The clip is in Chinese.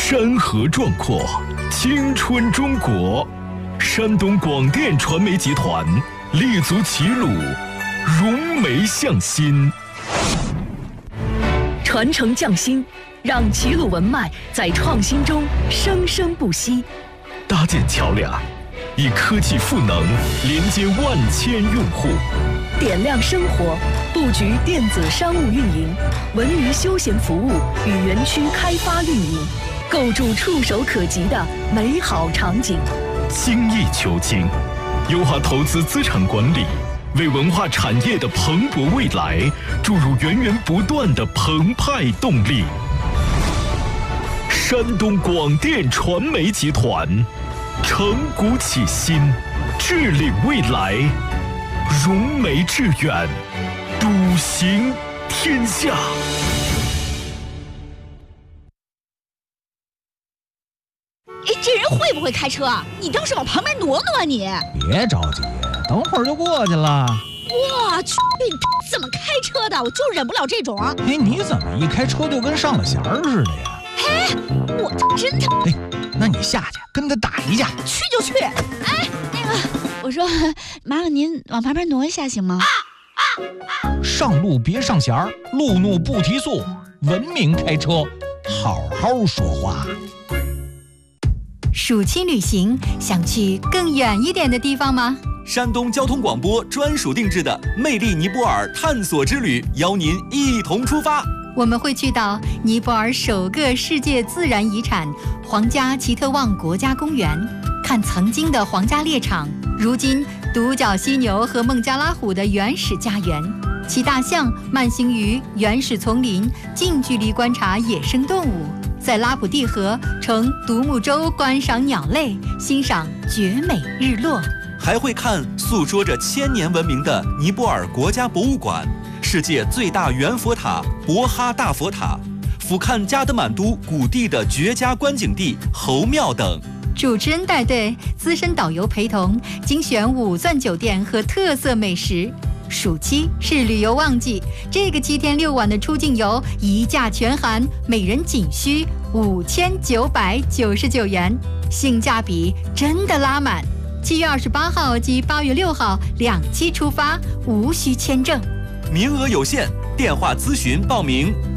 山河壮阔，青春中国。山东广电传媒集团立足齐鲁，融媒向心， 传承匠心，让齐鲁文脉在创新中生生不息。 搭建桥梁，以科技赋能连接万千用户。 点亮生活，布局电子商务运营、文娱休闲服务与园区开发运营，构筑触手可及的美好场景。 精益求精，优化投资资产管理，为文化产业的蓬勃未来注入源源不断的澎湃动力。山东广电传媒集团，承古启新，致领未来，融媒致远，笃行天下。 这人会不会开车啊？你倒是往旁边挪挪啊你！ 别着急，等会儿就过去了。 我去，怎么开车的？我就忍不了这种。 哎，你怎么一开车就跟上了弦儿似的呀？ 哎，我真的…… 哎，那你下去跟他打一架。 去就去。哎，那个，我说，麻烦您往旁边挪一下行吗？ 上路别上弦儿，路怒不提速，文明开车，好好说话。 暑期旅行，想去更远一点的地方吗？ 山东交通广播专属定制的魅力尼泊尔探索之旅，邀您一同出发。 我们会去到尼泊尔首个世界自然遗产皇家奇特旺国家公园，看曾经的皇家猎场，如今独角犀牛和孟加拉虎的原始家园，骑大象慢行于原始丛林，近距离观察野生动物，在拉普蒂河乘独木舟观赏鸟类，欣赏绝美日落。 还会看诉说着1000年文明的尼泊尔国家博物馆，世界最大圆佛塔博哈大佛塔，俯瞰加德满都古地的绝佳观景地侯庙等。 主持人带队，资深导游陪同，精选5钻酒店和特色美食。暑期是旅游旺季，这个7天6晚的出境游一价全含，每人仅需5999元，性价比真的拉满。7月28号及8月6号2期出发，无需签证， 名额有限，电话咨询报名